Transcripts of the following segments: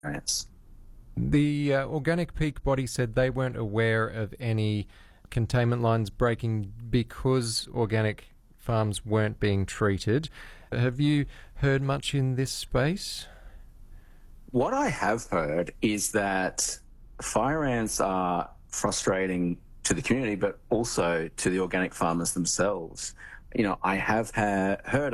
variance. The Organic Peak body said they weren't aware of any containment lines breaking because organic farms weren't being treated. Have you heard much in this space? What I have heard is that fire ants are frustrating to the community, but also to the organic farmers themselves. You know, I have heard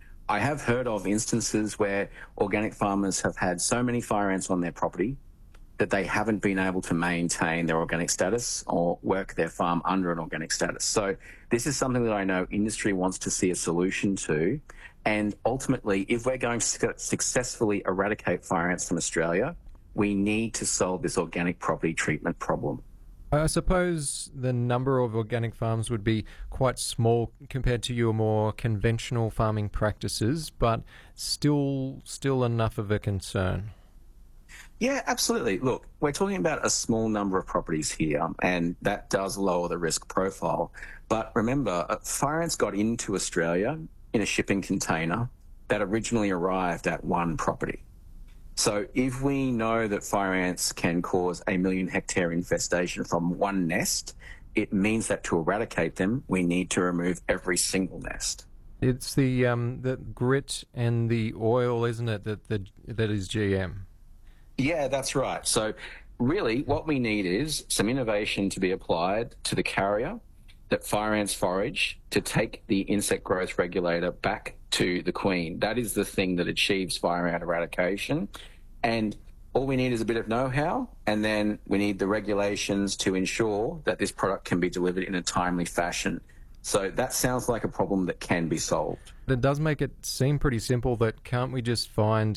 of instances where organic farmers have had so many fire ants on their property that they haven't been able to maintain their organic status or work their farm under an organic status. So this is something that I know industry wants to see a solution to. And ultimately, if we're going to successfully eradicate fire ants from Australia, we need to solve this organic property treatment problem. I suppose the number of organic farms would be quite small compared to your more conventional farming practices, but still enough of a concern. Yeah, absolutely. Look, we're talking about a small number of properties here, and that does lower the risk profile. But remember, fire ants got into Australia in a shipping container that originally arrived at one property. So if we know that fire ants can cause a 1 million hectare infestation from one nest, it means that to eradicate them, we need to remove every single nest. It's the grit and the oil, isn't it, that is GM? Yeah, that's right. So really what we need is some innovation to be applied to the carrier that fire ants forage to take the insect growth regulator back to the queen. That is the thing that achieves fire ant eradication. And all we need is a bit of know-how, and then we need the regulations to ensure that this product can be delivered in a timely fashion. So that sounds like a problem that can be solved. That does make it seem pretty simple. That can't we just find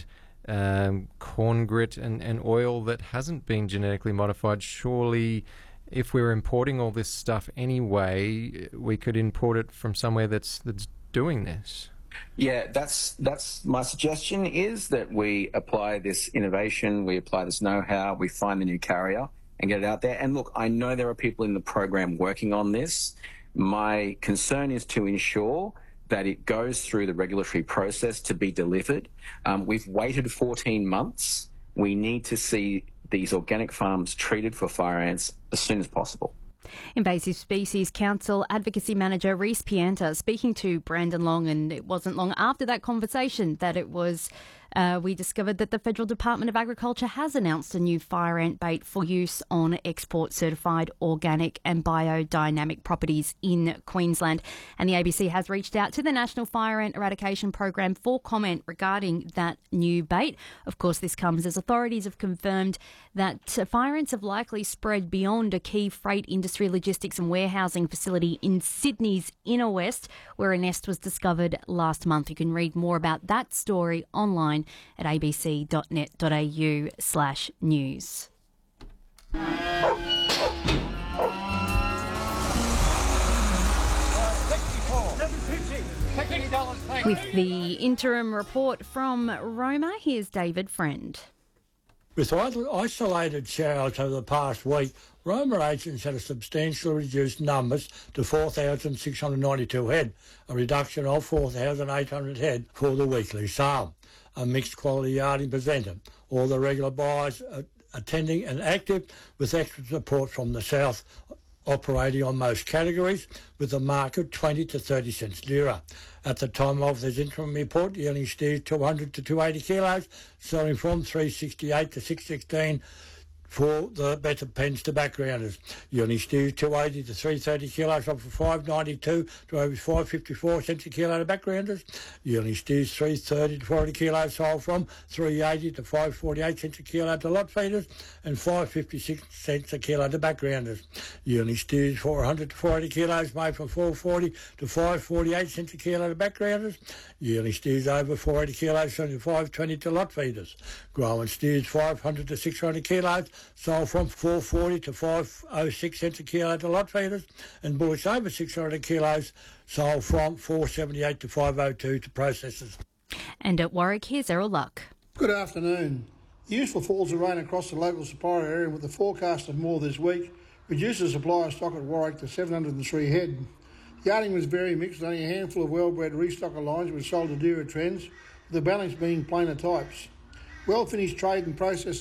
corn grit and oil that hasn't been genetically modified? Surely, if we're importing all this stuff anyway, we could import it from somewhere that's doing this. Yeah, that's my suggestion, is that we apply this innovation, we apply this know-how, we find the new carrier and get it out there. And look, I know there are people in the program working on this. My concern is to ensure that it goes through the regulatory process to be delivered. We've waited 14 months. We need to see these organic farms treated for fire ants as soon as possible. Invasive Species Council Advocacy Manager Reece Pianta speaking to Brandon Long, and it wasn't long after that conversation that it was we discovered that the Federal Department of Agriculture has announced a new fire ant bait for use on export certified organic and biodynamic properties in Queensland. And the ABC has reached out to the National Fire Ant Eradication Program for comment regarding that new bait. Of course, this comes as authorities have confirmed that fire ants have likely spread beyond a key freight industry logistics and warehousing facility in Sydney's inner west, where a nest was discovered last month. You can read more about that story online at abc.net.au/news. With the interim report from Roma, here's David Friend. With isolated showers over the past week, Roma agents had a substantially reduced numbers to 4,692 head, a reduction of 4,800 head for the weekly sale. A mixed quality yarding presented. All the regular buyers attending and active, with extra support from the south operating on most categories, with the market 20 to 30 cents dearer. At the time of this interim report, yielding steers 200 to 280 kilos, selling from 368 to 616 for the better pens to backgrounders. Yielding steers 280 to 330 kilos, up from 592 to over 554 cents a kilo to backgrounders. Yielding steers 330 to 40 kilos, sold from 380 to 548 cents a kilo to lot feeders, and 556 cents a kilo to backgrounders. Yielding steers 400 to 480 kilos, made from 440 to 548 cents a kilo to backgrounders. Yielding steers over 480 kilos, selling 520 to lot feeders. Growing steers 500 to 600 kilos, sold from 440 to 506 cents a kilo to lot feeders, and bullets over 600 kilos, sold from 478 to 502 to processors. And at Warwick, here's Errol Luck. Good afternoon. The useful falls of rain across the local supplier area, with the forecast of more this week, reduced the supply of stock at Warwick to 703 head. Yarding was very mixed, with only a handful of well-bred restocker lines which sold to dearer trends, with the balance being plainer types. Well-finished trade and processing